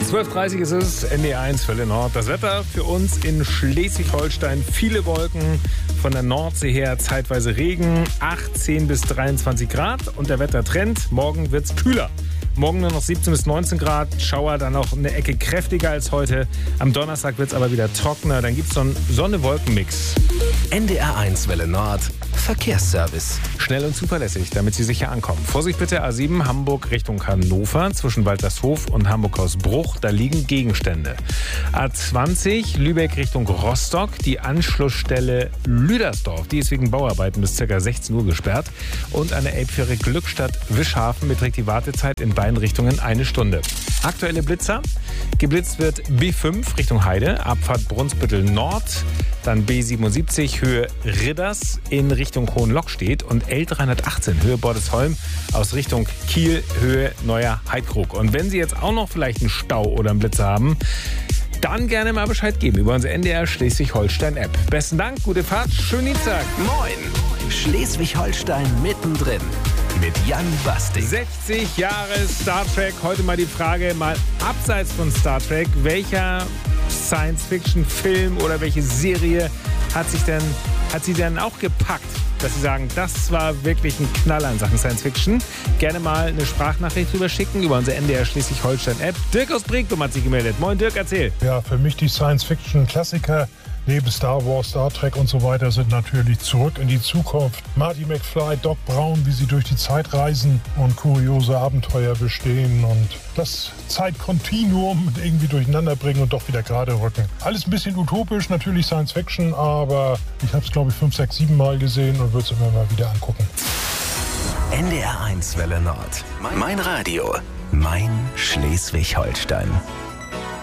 12.30 ist es, NDR1 Welle Nord. Das Wetter für uns in Schleswig-Holstein. Viele Wolken, von der Nordsee her zeitweise Regen, 18 bis 23 Grad. Und der Wettertrend, morgen wird's kühler. Morgen nur noch 17 bis 19 Grad, Schauer dann noch eine Ecke kräftiger als heute. Am Donnerstag wird es aber wieder trockener, dann gibt es so einen Sonne-Wolken-Mix. NDR1 Welle Nord, Verkehrsservice. Schnell und zuverlässig, damit Sie sicher ankommen. Vorsicht bitte, A7 Hamburg Richtung Hannover, zwischen Waltershof und Hamburg-Hausbruch, da liegen Gegenstände. A20 Lübeck Richtung Rostock, die Anschlussstelle Lüdersdorf, die ist wegen Bauarbeiten bis ca. 16 Uhr gesperrt. Und an der Elbfähre Glückstadt-Wischhafen beträgt die Wartezeit in beiden Richtungen 1 Stunde. Aktuelle Blitzer. Geblitzt wird B5 Richtung Heide, Abfahrt Brunsbüttel Nord, dann B77 Höhe Ridders in Richtung Hohenlockstedt und L318 Höhe Bordesholm aus Richtung Kiel Höhe Neuer Heidkrug. Und wenn Sie jetzt auch noch vielleicht einen Stau oder einen Blitzer haben, dann gerne mal Bescheid geben über unsere NDR Schleswig-Holstein-App. Besten Dank, gute Fahrt, schönen Dienstag. Moin, Schleswig-Holstein mittendrin mit Jan Basting. 60 Jahre Star Trek. Heute mal die Frage, mal abseits von Star Trek, welcher Science-Fiction-Film oder welche Serie hat Sie denn auch gepackt, dass Sie sagen, das war wirklich ein Knaller in Sachen Science-Fiction? Gerne mal eine Sprachnachricht drüber schicken über unsere NDR Schleswig-Holstein-App. Dirk aus Brinkum hat sich gemeldet. Moin Dirk, erzähl. Ja, für mich die Science-Fiction-Klassiker neben Star Wars, Star Trek und so weiter sind natürlich Zurück in die Zukunft. Marty McFly, Doc Brown, wie sie durch die Zeit reisen und kuriose Abenteuer bestehen und das Zeitkontinuum irgendwie durcheinander bringen und doch wieder gerade rücken. Alles ein bisschen utopisch, natürlich Science Fiction, aber ich habe es glaube ich 5, 6, 7 Mal gesehen und würde es immer mal wieder angucken. NDR1 Welle Nord. Mein Radio. Mein Schleswig-Holstein.